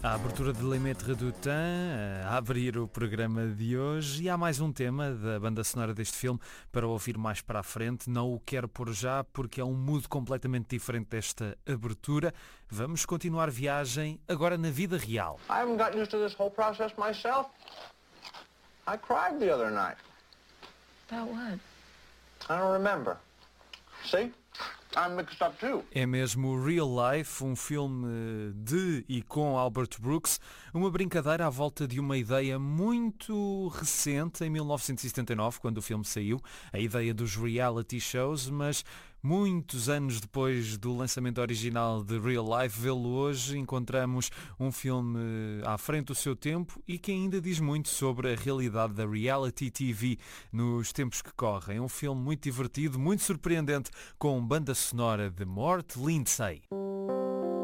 A abertura de Les Maîtres du Temps a abrir o programa de hoje e há mais um tema da banda sonora deste filme para ouvir mais para a frente. Não o quero pôr já porque é um mood completamente diferente desta abertura. Vamos continuar viagem agora na vida real. I haven't gotten used to this whole process myself. I cried the other night. About what? I don't remember. See? I'm mixed up too. É mesmo Real Life, um filme de e com Albert Brooks, uma brincadeira à volta de uma ideia muito recente, em 1979, quando o filme saiu, a ideia dos reality shows, mas muitos anos depois do lançamento original de Real Life, vê-lo hoje, encontramos um filme à frente do seu tempo e que ainda diz muito sobre a realidade da reality TV nos tempos que correm. É um filme muito divertido, muito surpreendente, com banda sonora de Mort Lindsay.